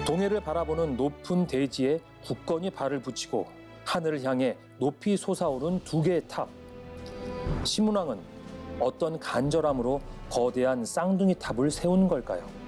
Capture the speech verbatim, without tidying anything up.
동해를 바라보는 높은 대지에 굳건히 발을 붙이고 하늘을 향해 높이 솟아오른 두 개의 탑. 신문왕은 어떤 간절함으로 거대한 쌍둥이 탑을 세운 걸까요?